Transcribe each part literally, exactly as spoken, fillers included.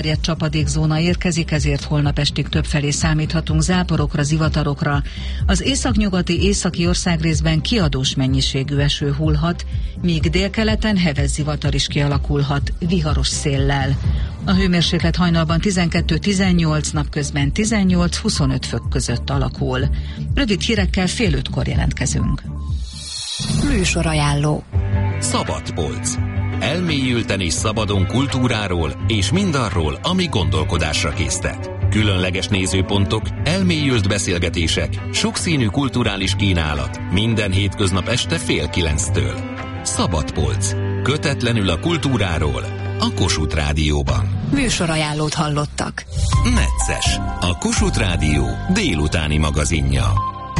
Egy csapadékzóna érkezik, ezért holnap estig többfelé számíthatunk záporokra, zivatarokra. Az északnyugati északi országrészben kiadós mennyiségű eső hullhat, míg délkeleten heves zivatar is kialakulhat, viharos széllel. A hőmérséklet hajnalban tizenkettő-tizennyolc, napközben tizennyolc-huszonöt fok között alakul. Rövid hírekkel fél ötkor jelentkezünk. Műsorajánló. Szabadpolc. Elmélyülten és szabadon kultúráról és mindarról, ami gondolkodásra késztet. Különleges nézőpontok, elmélyült beszélgetések, sokszínű kulturális kínálat. Minden hétköznap este fél kilenctől. Szabadpolc. Kötetlenül a kultúráról. A Kossuth Rádióban. Műsorajánlót hallottak. Necces. A Kossuth Rádió délutáni magazinja.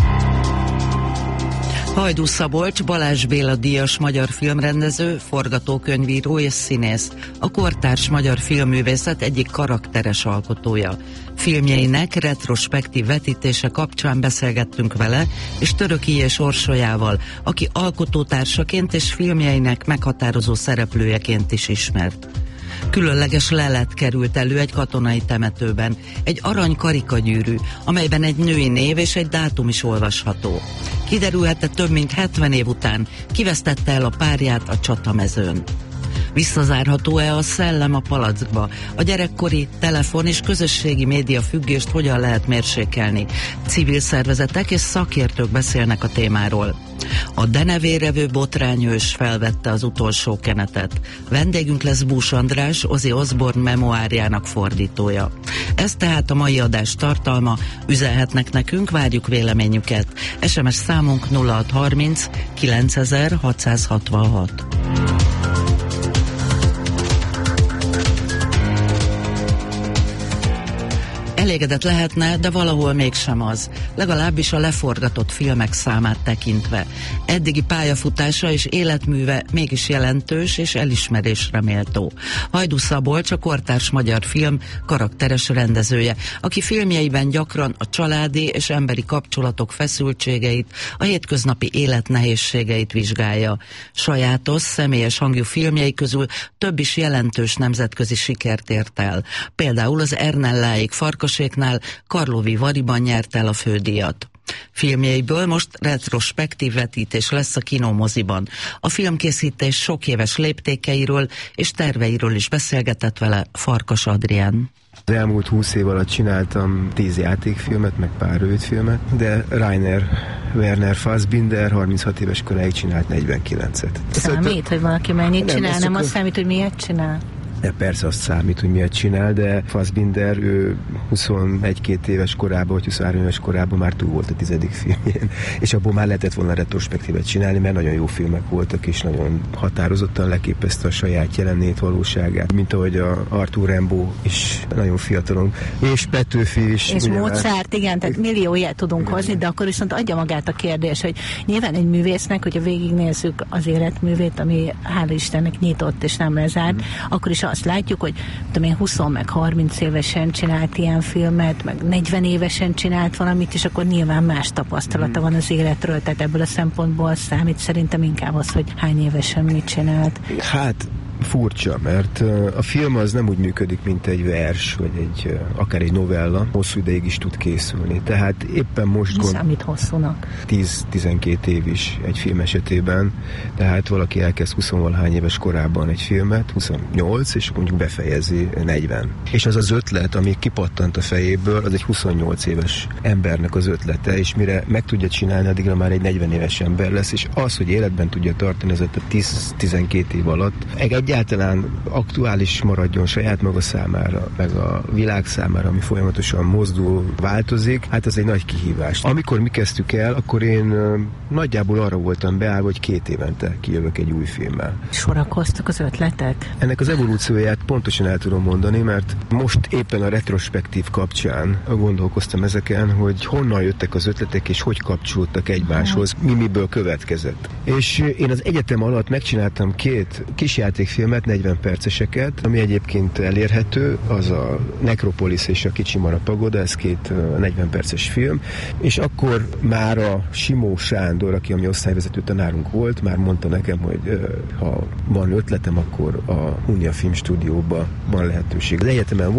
Hajdú Szabolcs, Balázs Béla díjas magyar filmrendező, forgatókönyvíró és színész, a kortárs magyar filmművészet egyik karakteres alkotója. Filmjeinek retrospektív vetítése kapcsán beszélgettünk vele, és Töröki és Orsolyával, aki alkotótársaként és filmjeinek meghatározó szereplőjeként is ismert. Különleges lelet került elő egy katonai temetőben, egy arany karikagyűrű, amelyben egy női név és egy dátum is olvasható. Kiderülhetett, több mint hetven év után kivesztette el a párját a csatamezőn. Visszazárható-e a szellem a palackba? A gyerekkori telefon és közösségi média függést hogyan lehet mérsékelni? Civil szervezetek és szakértők beszélnek a témáról. A denevérevő botrányhős felvette az utolsó kenetet. Vendégünk lesz Bús András, Ozzy Osbourne memoárjának fordítója. Ez tehát a mai adás tartalma, üzenhetnek nekünk, várjuk véleményüket. es em es számunk nulla hat harminc kilencezer hatszázhatvanhat. Elégedett lehetne, de valahol mégsem az. Legalábbis a leforgatott filmek számát tekintve. Eddigi pályafutása és életműve mégis jelentős és elismerésre méltó. Hajdú Szabolcs a kortárs magyar film karakteres rendezője, aki filmjeiben gyakran a családi és emberi kapcsolatok feszültségeit, a hétköznapi élet nehézségeit vizsgálja. Sajátos, személyes hangjú filmjei közül több is jelentős nemzetközi sikert ért el. Például az Ernelláék Farkas Karlovy Variban nyert el a fődíjat. Filmjeiből most retrospektív vetítés lesz a kinomoziban. A filmkészítés sok éves léptékeiről és terveiről is beszélgetett vele Farkas Adrián. Az elmúlt húsz év alatt csináltam tíz játékfilmet, meg pár rövidfilmet, de Rainer Werner Fassbinder harminchat éves koráig csinált negyvenkilencet. Számít, hogy valaki mennyit nem, csinál, nem azt számít, hogy miért csinál? De persze azt számít, hogy miért csinál, de Fassbinder, ő huszonegy-két éves korában, vagy huszonhárom éves korában már túl volt a tizedik filmjén, és abból már lehetett volna retrospektívet csinálni, mert nagyon jó filmek voltak, és nagyon határozottan leképezte a saját jelenét, valóságát, mint ahogy a Arthur Rimbaud is nagyon fiatalon, és Petőfi is. És Mozart, igen, tehát millió ilyet tudunk igen. hozni, de akkor viszont adja magát a kérdés, hogy nyilván egy művésznek, hogyha végignézzük az életművét, ami hála Istennek nyitott és nem lezárt, mm. akkor is azt látjuk, hogy tudom én, húsz meg harminc évesen csinált ilyen filmet, meg negyven évesen csinált valamit, és akkor nyilván más tapasztalata mm. van az életről, tehát ebből a szempontból számít szerintem inkább az, hogy hány évesen mit csinált. Hát furcsa, mert a film az nem úgy működik, mint egy vers, vagy egy, akár egy novella, hosszú ideig is tud készülni. Tehát éppen most gond... Számít hosszúnak. tíz-tizenkét év is egy film esetében, tehát valaki elkezd huszonvalahány éves korában egy filmet, huszonnyolc, és mondjuk befejezi negyven. És az az ötlet, ami kipattant a fejéből, az egy huszonnyolc éves embernek az ötlete, és mire meg tudja csinálni, addigra már egy negyven éves ember lesz, és az, hogy életben tudja tartani ez a tíz-tizenkét év alatt, egyáltalán aktuális maradjon saját maga számára, meg a világ számára, ami folyamatosan mozdul, változik, hát ez egy nagy kihívás. Amikor mi kezdtük el, akkor én nagyjából arra voltam beállva, hogy két évente kijövök egy új filmmel. Sorakoztak az ötletek? Ennek az evolúcióját pontosan el tudom mondani, mert most éppen a retrospektív kapcsán gondolkoztam ezeken, hogy honnan jöttek az ötletek, és hogy kapcsolódtak egymáshoz, mi miből következett. És én az egyetem alatt megcsináltam két kisjátékfilmet, filmet, negyven perceseket, ami egyébként elérhető, az a Necropolis és a Kicsi Mara Pagoda, ez két negyven perces film, és akkor már a Simó Sándor, aki a mi osztályvezető tanárunk volt, már mondta nekem, hogy ha van ötletem, akkor a Hunyad Filmstúdióban van lehetőség. Az egyetemen